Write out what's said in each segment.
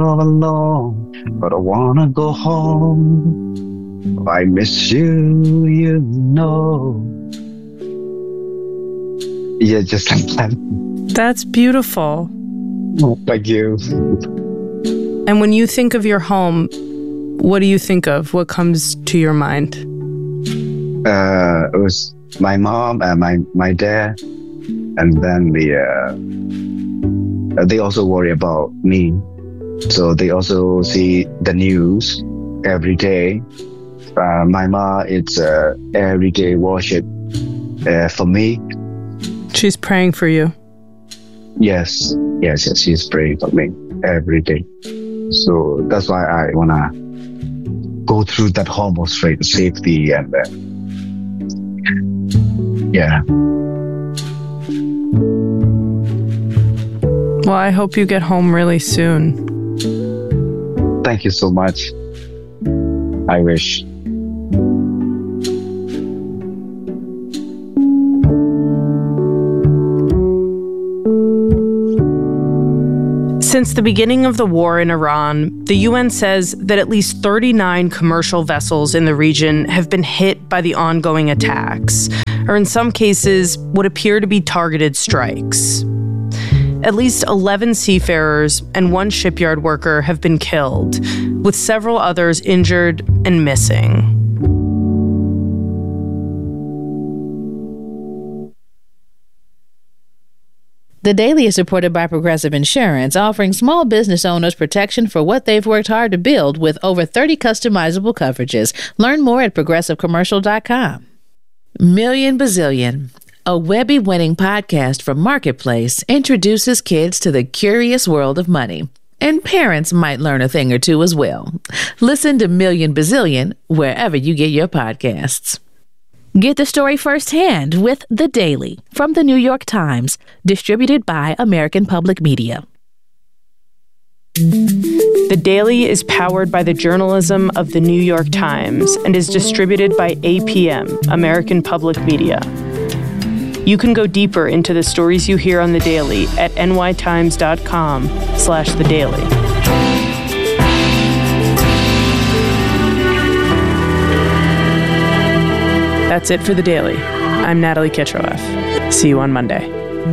all alone, but I wanna go home. I miss you, you know. Yeah, just like that. That's beautiful. Oh, thank you. And when you think of your home, what do you think of? What comes to your mind? It was my mom and my dad, and then they also worry about me. So they also see the news every day. My mom, it's everyday worship for me. She's praying for you. Yes, she's praying for me every day. So that's why I wanna go through that hormone straight safety and yeah. Well, I hope you get home really soon. Thank you so much. I wish. Since the beginning of the war in Iran, the UN says that at least 39 commercial vessels in the region have been hit by the ongoing attacks, or in some cases, what appear to be targeted strikes. At least 11 seafarers and 1 shipyard worker have been killed, with several others injured and missing. The Daily is supported by Progressive Insurance, offering small business owners protection for what they've worked hard to build with over 30 customizable coverages. Learn more at progressivecommercial.com. Million Bazillion, a Webby-winning podcast from Marketplace, introduces kids to the curious world of money. And parents might learn a thing or two as well. Listen to Million Bazillion wherever you get your podcasts. Get the story firsthand with The Daily from The New York Times, distributed by American Public Media. The Daily is powered by the journalism of The New York Times and is distributed by APM, American Public Media. You can go deeper into the stories you hear on The Daily at nytimes.com/The Daily. That's it for The Daily. I'm Natalie Kitroeff. See you on Monday.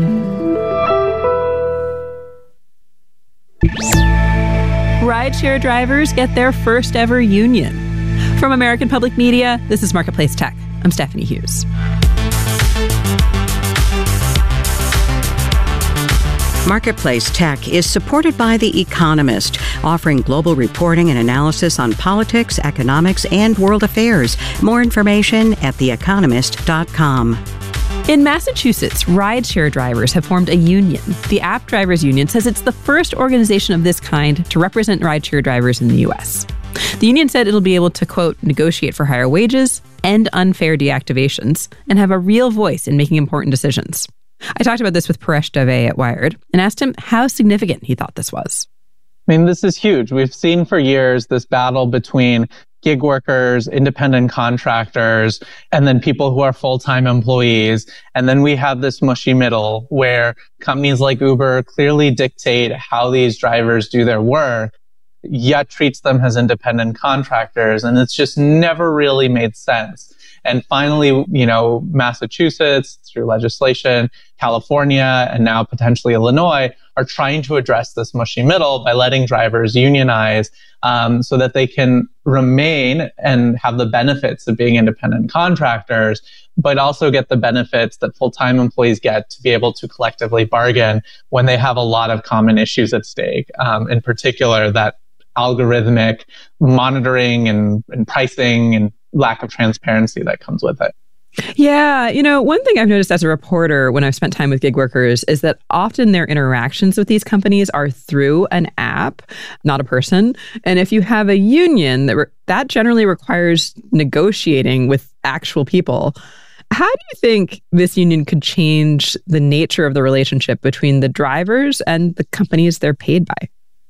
Rideshare drivers get their first ever union. From American Public Media, this is Marketplace Tech. I'm Stephanie Hughes. Marketplace Tech is supported by The Economist, offering global reporting and analysis on politics, economics, and world affairs. More information at theeconomist.com. In Massachusetts, rideshare drivers have formed a union. The App Drivers Union says it's the first organization of this kind to represent rideshare drivers in the U.S. The union said it'll be able to, quote, negotiate for higher wages, end unfair deactivations, and have a real voice in making important decisions. I talked about this with Paresh Dave at Wired and asked him how significant he thought this was. I mean, this is huge. We've seen for years this battle between gig workers, independent contractors, and then people who are full-time employees. And then we have this mushy middle where companies like Uber clearly dictate how these drivers do their work, yet treats them as independent contractors. And it's just never really made sense. And finally, Massachusetts, through legislation, California, and now potentially Illinois, are trying to address this mushy middle by letting drivers unionize so that they can remain and have the benefits of being independent contractors, but also get the benefits that full-time employees get to be able to collectively bargain when they have a lot of common issues at stake, in particular that algorithmic monitoring and pricing and lack of transparency that comes with it. Yeah, one thing I've noticed as a reporter when I've spent time with gig workers is that often their interactions with these companies are through an app, not a person. And if you have a union, that generally requires negotiating with actual people. How do you think this union could change the nature of the relationship between the drivers and the companies they're paid by?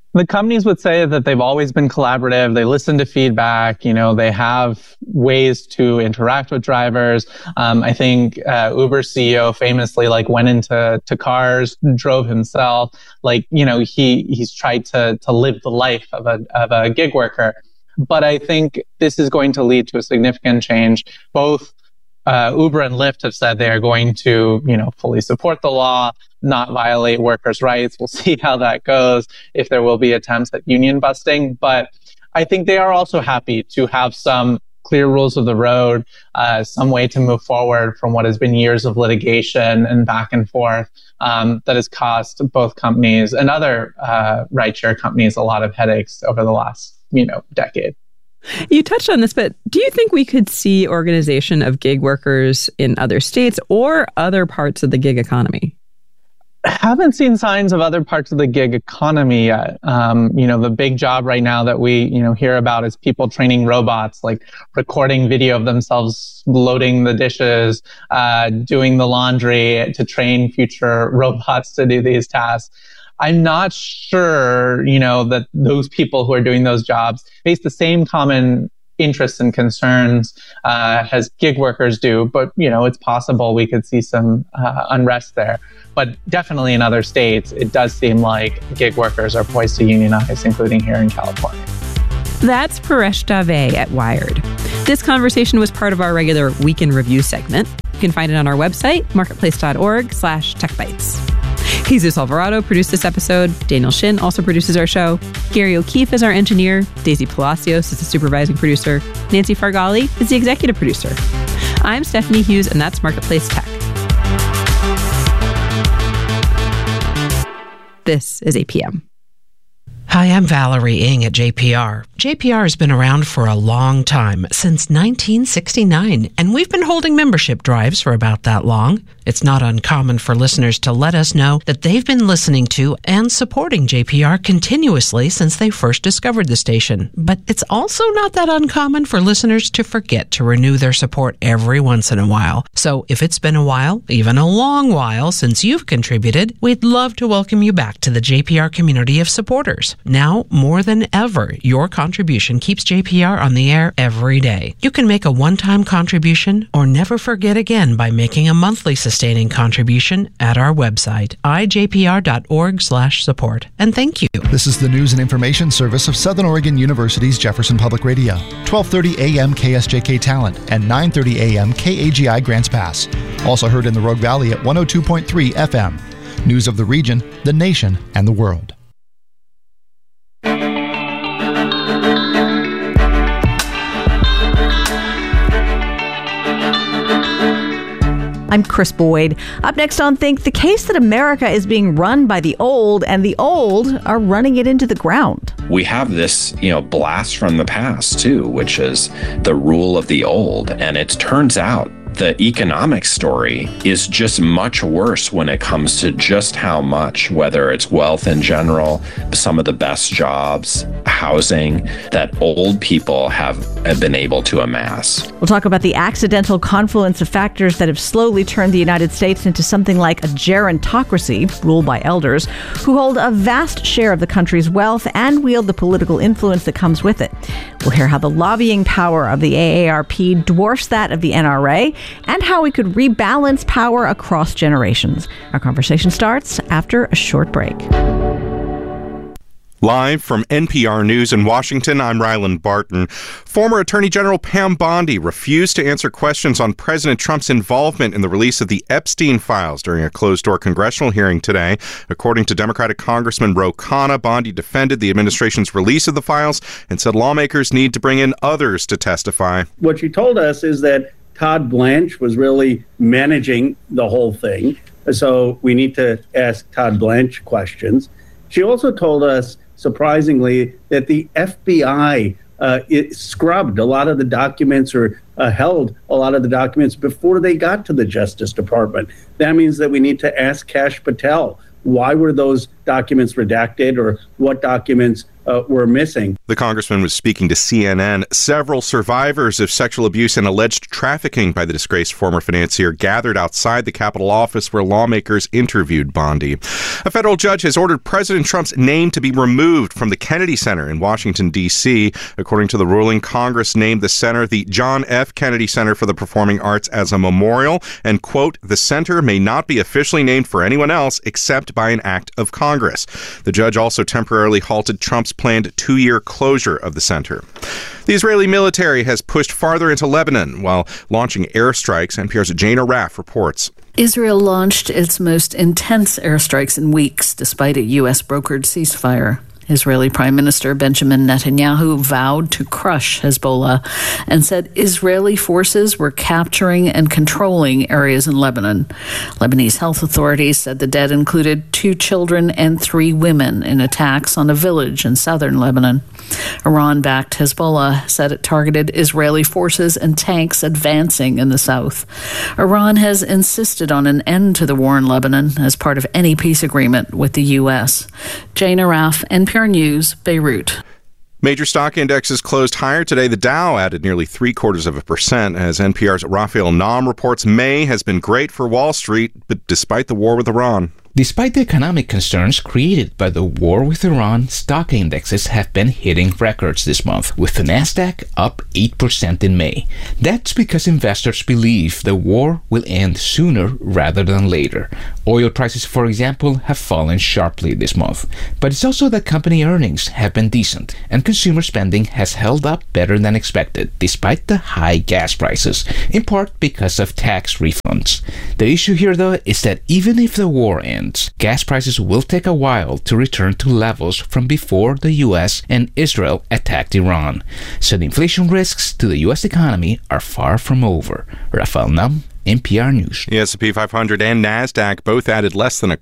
The companies would say that they've always been collaborative. They listen to feedback. They have ways to interact with drivers. I think Uber's CEO famously went into cars, drove himself. He's tried to live the life of a gig worker. But I think this is going to lead to a significant change. Both Uber and Lyft have said they are going to, fully support the law, not violate workers' rights. We'll see how that goes, if there will be attempts at union busting. But I think they are also happy to have some clear rules of the road, some way to move forward from what has been years of litigation and back and forth that has cost both companies and other rideshare companies a lot of headaches over the last, decade. You touched on this, but do you think we could see organization of gig workers in other states or other parts of the gig economy? Haven't seen signs of other parts of the gig economy yet. The big job right now that we, hear about is people training robots, recording video of themselves loading the dishes, doing the laundry to train future robots to do these tasks. I'm not sure, that those people who are doing those jobs face the same common interests and concerns as gig workers do. But, it's possible we could see some unrest there. But definitely in other states, it does seem like gig workers are poised to unionize, including here in California. That's Paresh Dave at Wired. This conversation was part of our regular Week in Review segment. You can find it on our website, marketplace.org/techbytes. Jesus Alvarado produced this episode. Daniel Shin also produces our show. Gary O'Keefe is our engineer. Daisy Palacios is the supervising producer. Nancy Fargali is the executive producer. I'm Stephanie Hughes, and that's Marketplace Tech. This is APM. Hi, I'm Valerie Ng at JPR. JPR has been around for a long time, since 1969, and we've been holding membership drives for about that long. It's not uncommon for listeners to let us know that they've been listening to and supporting JPR continuously since they first discovered the station. But it's also not that uncommon for listeners to forget to renew their support every once in a while. So if it's been a while, even a long while, since you've contributed, we'd love to welcome you back to the JPR community of supporters. Now, more than ever, your contribution keeps JPR on the air every day. You can make a one-time contribution or never forget again by making a monthly sustaining contribution at our website, ijpr.org/support. And thank you. This is the news and information service of Southern Oregon University's Jefferson Public Radio. 1230 AM KSJK Talent and 930 AM KAGI Grants Pass. Also heard in the Rogue Valley at 102.3 FM. News of the region, the nation, and the world. I'm Chris Boyd. Up next on Think, the case that America is being run by the old, and the old are running it into the ground. We have this, blast from the past, too, which is the rule of the old. And it turns out the economic story is just much worse when it comes to just how much, whether it's wealth in general, some of the best jobs, housing, that old people have been able to amass. We'll talk about the accidental confluence of factors that have slowly turned the United States into something like a gerontocracy, ruled by elders, who hold a vast share of the country's wealth and wield the political influence that comes with it. We'll hear how the lobbying power of the AARP dwarfs that of the NRA, and how we could rebalance power across generations. Our conversation starts after a short break. Live from NPR News in Washington, I'm Ryland Barton. Former Attorney General Pam Bondi refused to answer questions on President Trump's involvement in the release of the Epstein files during a closed-door congressional hearing today. According to Democratic Congressman Ro Khanna, Bondi defended the administration's release of the files and said lawmakers need to bring in others to testify. What she told us is that Todd Blanche was really managing the whole thing, so we need to ask Todd Blanche questions. She also told us, surprisingly, that the FBI it scrubbed a lot of the documents or held a lot of the documents before they got to the Justice Department. That means that we need to ask Kash Patel, why were those documents redacted, or what documents were missing. The congressman was speaking to CNN. Several survivors of sexual abuse and alleged trafficking by the disgraced former financier gathered outside the Capitol office where lawmakers interviewed Bondi. A federal judge has ordered President Trump's name to be removed from the Kennedy Center in Washington, D.C. According to the ruling, Congress named the center the John F. Kennedy Center for the Performing Arts as a memorial, and, quote, the center may not be officially named for anyone else except by an act of Congress. The judge also temporarily halted Trump's planned 2-year closure of the center. The Israeli military has pushed farther into Lebanon while launching airstrikes. NPR's Jane Arraf reports. Israel launched its most intense airstrikes in weeks, despite a U.S.-brokered ceasefire. Israeli Prime Minister Benjamin Netanyahu vowed to crush Hezbollah and said Israeli forces were capturing and controlling areas in Lebanon. Lebanese health authorities said the dead included 2 children and 3 women in attacks on a village in southern Lebanon. Iran-backed Hezbollah said it targeted Israeli forces and tanks advancing in the south. Iran has insisted on an end to the war in Lebanon as part of any peace agreement with the U.S. Jane Arraf, NPR News, Beirut. Major stock indexes closed higher today. The Dow added nearly 0.75% as NPR's Raphael Naum reports May has been great for Wall Street, but despite the war with Iran. Despite the economic concerns created by the war with Iran, stock indexes have been hitting records this month, with the Nasdaq up 8% in May. That's because investors believe the war will end sooner rather than later. Oil prices, for example, have fallen sharply this month. But it's also that company earnings have been decent, and consumer spending has held up better than expected, despite the high gas prices, in part because of tax refunds. The issue here, though, is that even if the war ends, gas prices will take a while to return to levels from before the U.S. and Israel attacked Iran. So the inflation risks to the U.S. economy are far from over. Raphael Naum, NPR News. The S&P 500 and NASDAQ both added less than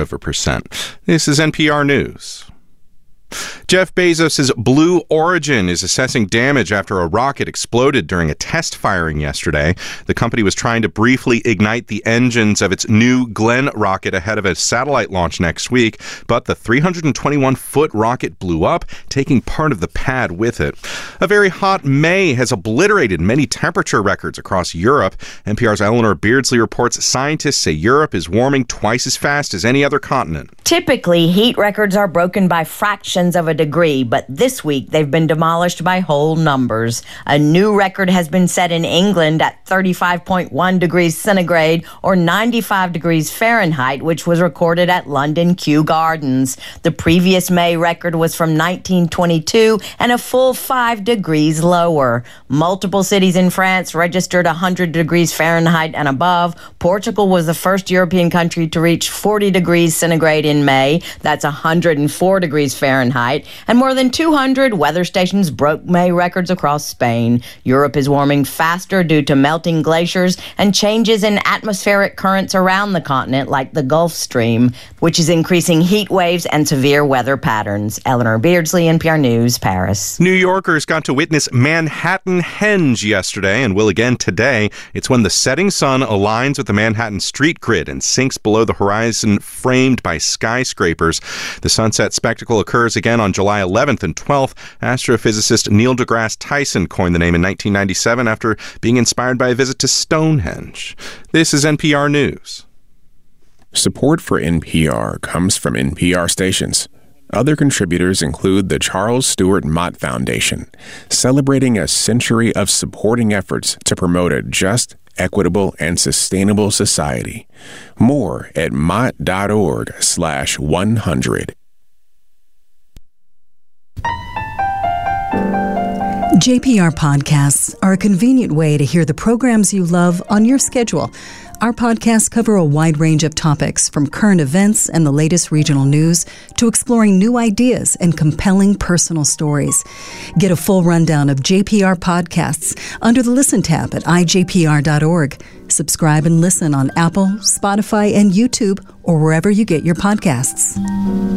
0.25%. This is NPR News. Jeff Bezos' Blue Origin is assessing damage after a rocket exploded during a test firing yesterday. The company was trying to briefly ignite the engines of its New Glenn rocket ahead of a satellite launch next week, but the 321-foot rocket blew up, taking part of the pad with it. A very hot May has obliterated many temperature records across Europe. NPR's Eleanor Beardsley reports scientists say Europe is warming twice as fast as any other continent. Typically, heat records are broken by fractions of a degree, but this week they've been demolished by whole numbers. A new record has been set in England at 35.1 degrees centigrade or 95 degrees Fahrenheit, which was recorded at London Kew Gardens. The previous May record was from 1922 and a full 5 degrees lower. Multiple cities in France registered 100 degrees Fahrenheit and above. Portugal was the first European country to reach 40 degrees centigrade in May. That's 104 degrees Fahrenheit. And more than 200 weather stations broke May records across Spain. Europe is warming faster due to melting glaciers and changes in atmospheric currents around the continent, like the Gulf Stream, which is increasing heat waves and severe weather patterns. Eleanor Beardsley, NPR News, Paris. New Yorkers got to witness Manhattanhenge yesterday and will again today. It's when the setting sun aligns with the Manhattan street grid and sinks below the horizon, framed by skyscrapers. The sunset spectacle occurs again on July 11th and 12th. Astrophysicist Neil deGrasse Tyson coined the name in 1997 after being inspired by a visit to Stonehenge. This is NPR News. Support for NPR comes from NPR stations. Other contributors include the Charles Stewart Mott Foundation, celebrating a century of supporting efforts to promote a just, equitable, and sustainable society. More at mott.org/100. JPR podcasts are a convenient way to hear the programs you love on your schedule. Our podcasts cover a wide range of topics, from current events and the latest regional news to exploring new ideas and compelling personal stories. Get a full rundown of JPR podcasts under the Listen tab at ijpr.org. Subscribe and listen on Apple, Spotify, and YouTube, or wherever you get your podcasts.